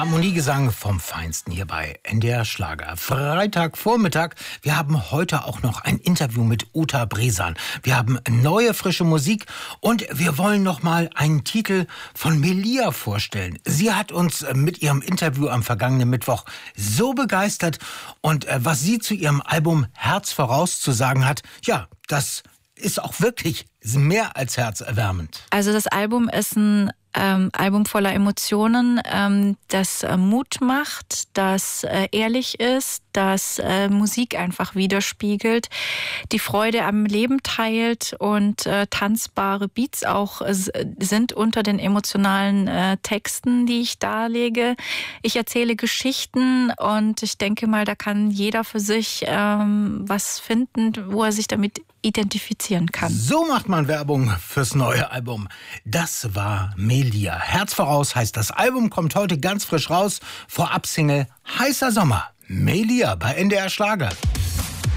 Harmoniegesang vom Feinsten hier bei NDR Schlager. Freitagvormittag. Wir haben heute auch noch ein Interview mit Uta Bresan. Wir haben neue, frische Musik und wir wollen noch mal einen Titel von Melia vorstellen. Sie hat uns mit ihrem Interview am vergangenen Mittwoch so begeistert und was sie zu ihrem Album Herz voraus zu sagen hat, ja, das ist auch wirklich mehr als herzerwärmend. Also das Album ist ein Album voller Emotionen, das Mut macht, das ehrlich ist, das Musik einfach widerspiegelt, die Freude am Leben teilt und tanzbare Beats auch sind unter den emotionalen Texten, die ich darlege. Ich erzähle Geschichten und ich denke mal, da kann jeder für sich was finden, wo er sich damit identifizieren kann. So macht man Werbung fürs neue Album. Das war Melia. Herz voraus heißt das Album, kommt heute ganz frisch raus. Vorab Single Heißer Sommer. Melia bei NDR Schlager.